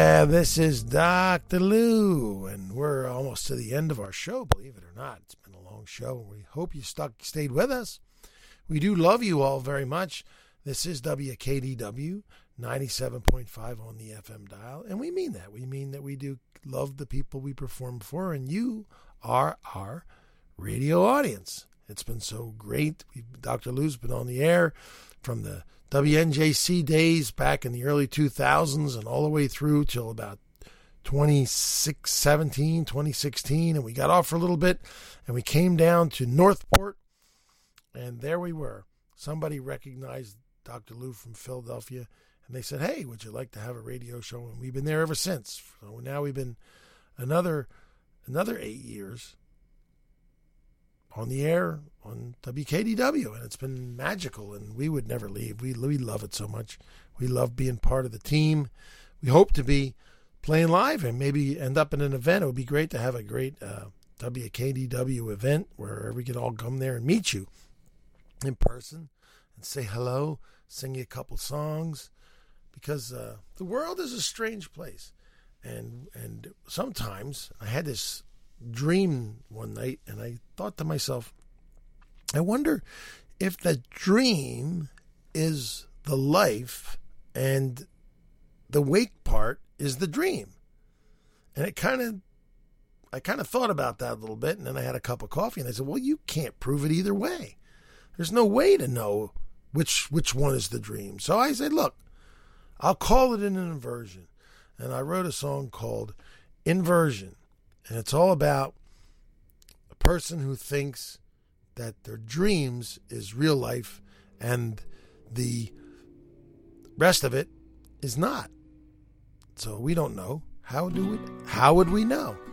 Yeah, this is Dr. Lou, and we're almost to the end of our show, believe it or not. It's been a long show, and we hope you stayed with us. We do love you all very much. This is WKDW 97.5 on the FM dial, and we mean that. We mean that we do love the people we perform for, and you are our radio audience. It's been so great. Dr. Lou's been on the air from the WNJC days back in the early 2000s and all the way through till about 2016, and we got off for a little bit, and we came down to Northport, and there we were. Somebody recognized Dr. Lou from Philadelphia, and they said, hey, would you like to have a radio show? And we've been there ever since. So now we've been another 8 years on the air on WKDW, and it's been magical, and we would never leave. We love it so much. We love being part of the team. We hope to be playing live and maybe end up in an event. It would be great to have a great WKDW event where we could all come there and meet you in person and say hello, sing you a couple songs, because the world is a strange place. And sometimes I had this dream one night, and I thought to myself, I wonder if the dream is the life and the wake part is the dream. And I kind of thought about that a little bit, and then I had a cup of coffee, and I said, well, you can't prove it either way. There's no way to know which one is the dream. So I said, look, I'll call it an inversion. And I wrote a song called Inversion. And it's all about a person who thinks that their dreams is real life and the rest of it is not. So we don't know. How would we know?